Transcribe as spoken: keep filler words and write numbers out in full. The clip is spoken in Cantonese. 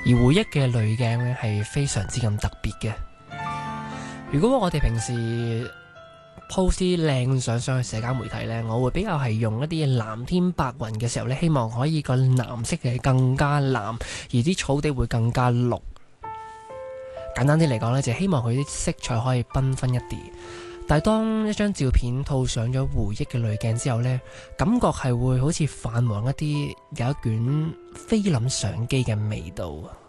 而回憶嘅濾鏡咧係非常之咁特別嘅。如果我哋平時 post 啲靚相上去社交媒體呢，我會比較係用一啲藍天白雲嘅時候呢，希望可以個藍色嘅更加藍，而啲草地會更加綠。簡單啲嚟講呢，就係希望佢啲色彩可以繽紛一啲。但係當一張照片套上咗回憶嘅濾鏡之後呢，感覺係會好似泛黃一啲，有一卷菲林相機嘅味道。